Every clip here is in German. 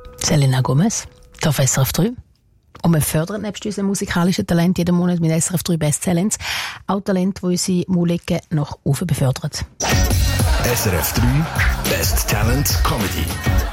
Selena Gomez, auf SRF 3. Und wir fördern nebst unserem musikalischen Talent jeden Monat mit SRF 3 Best Talents auch Talente, die unsere Musiker nach oben befördern. SRF 3 Best Talent Comedy.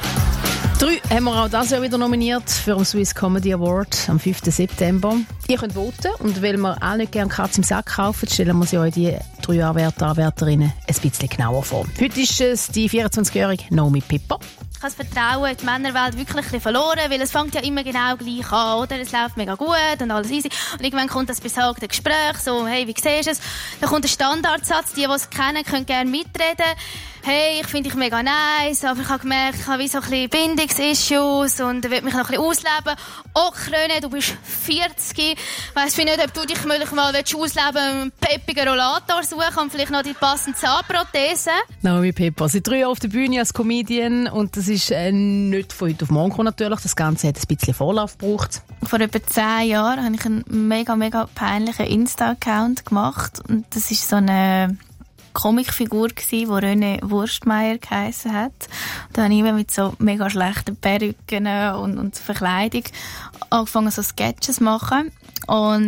3 haben wir auch dieses Jahr wieder nominiert für den Swiss Comedy Award am 5. September. Ihr könnt voten und weil wir alle nicht gerne Katz im Sack kaufen, stellen wir sie euch die 3 Anwärter, Anwärterinnen ein bisschen genauer vor. Heute ist es die 24-jährige Naomi Pipper. Ich habe das Vertrauen in die Männerwelt wirklich ein bisschen verloren, weil es fängt ja immer genau gleich an, oder? Es läuft mega gut und alles easy. Und irgendwann kommt das besagte Gespräch, so, hey, wie siehst du es? Dann kommt der Standardsatz, die es kennen, können gerne mitreden. Hey, ich finde dich mega nice, aber ich habe gemerkt, ich habe wie so ein bisschen Bindungsissues und will mich noch ein bisschen ausleben. Oh, Kröne, du bist 40. Ich weiss nicht, ob du dich möglich mal ausleben einen peppigen Rollator suchen und vielleicht noch die passende Zahnprothese. Naomi Pipper, seit 3 Jahren auf der Bühne als Comedian und das ist nicht von heute auf morgen gekommen natürlich. Das Ganze hat ein bisschen Vorlauf gebraucht. Vor etwa 10 Jahren habe ich einen mega peinlichen Insta-Account gemacht und das ist so eine Comicfigur gsi, die René Wurstmeier geheissen hat. Und dann habe ich immer mit so mega schlechten Perücken und Verkleidung angefangen, so Sketches zu machen. Und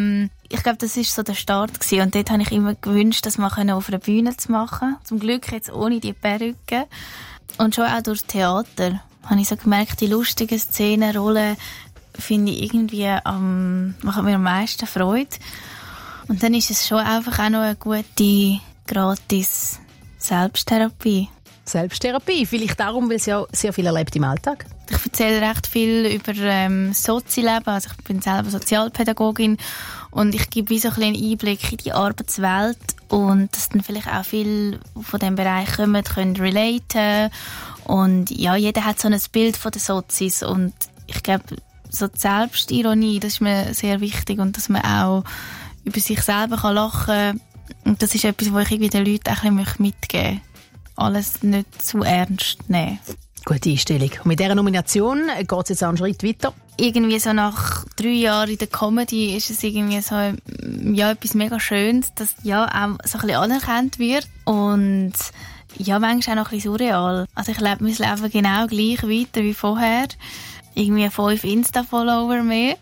ich glaube, das war so der Start gewesen. Und dort habe ich immer gewünscht, das mal auf einer Bühne zu machen. Zum Glück jetzt ohne die Perücken. Und schon auch durch Theater habe ich so gemerkt, die lustigen Szenen, Rollen finde ich irgendwie machen mir am meisten Freude. Und dann ist es schon einfach auch noch eine gute gratis Selbsttherapie. Selbsttherapie, vielleicht darum, weil sie auch sehr viel erlebt im Alltag. Ich erzähle recht viel über Sozialleben, also ich bin selber Sozialpädagogin und ich gebe wie so ein bisschen einen Einblick in die Arbeitswelt und dass dann vielleicht auch viel von diesem Bereich kommen, können relaten und ja, jeder hat so ein Bild von den Sozis und ich glaube, so die Selbstironie, das ist mir sehr wichtig und dass man auch über sich selber lachen kann. Und das ist etwas, was ich irgendwie den Leuten auch ein bisschen mitgeben möchte. Alles nicht zu ernst nehmen. Gute Einstellung. Und mit dieser Nomination geht es jetzt auch einen Schritt weiter. Irgendwie so nach 3 Jahren in der Comedy ist es irgendwie so, ja, etwas mega Schönes, dass ja auch so ein bisschen anerkannt wird. Und ja, manchmal auch noch ein bisschen surreal. Also ich lebe mein Leben genau gleich weiter wie vorher. Irgendwie 5 Insta-Follower mehr.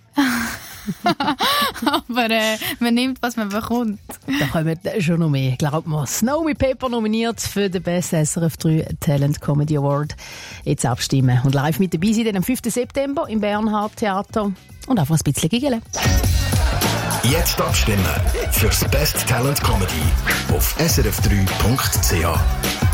Aber man nimmt, was man bekommt. Da kommen schon noch mehr, glaubt mir. Naomi Pipper nominiert für den Best SRF 3 Talent Comedy Award. Jetzt abstimmen und live mit dabei sein am 5. September im Bernhard Theater und einfach ein bisschen giggeln. Jetzt abstimmen für das Best Talent Comedy auf srf3.ch.